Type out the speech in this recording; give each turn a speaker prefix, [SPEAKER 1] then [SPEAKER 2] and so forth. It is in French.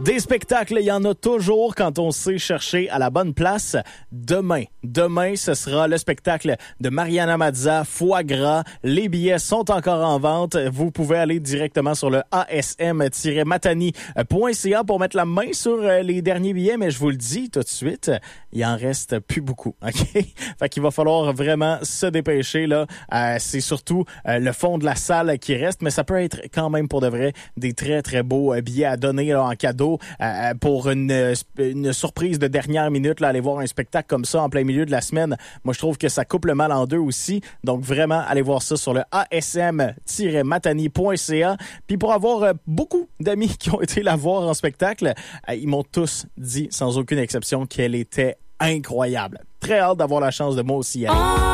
[SPEAKER 1] Des spectacles, il y en a toujours quand on sait chercher à la bonne place. Demain, ce sera le spectacle de Mariana Mazza, Foie Gras. Les billets sont encore en vente. Vous pouvez aller directement sur le asm-matani.ca pour mettre la main sur les derniers billets, mais je vous le dis tout de suite, il en reste plus beaucoup, OK? Fait qu'il va falloir vraiment se dépêcher, là. C'est surtout le fond de la salle qui reste, mais ça peut être quand même pour de vrai des très, très beaux billets à donner là, en cadeau. Pour une surprise de dernière minute, là, aller voir un spectacle comme ça en plein milieu de la semaine. Moi, je trouve que ça coupe le mal en deux aussi. Donc, vraiment, allez voir ça sur le asm-matani.ca. Puis pour avoir beaucoup d'amis qui ont été la voir en spectacle, ils m'ont tous dit, sans aucune exception, qu'elle était incroyable. Très hâte d'avoir la chance de moi aussi y aller.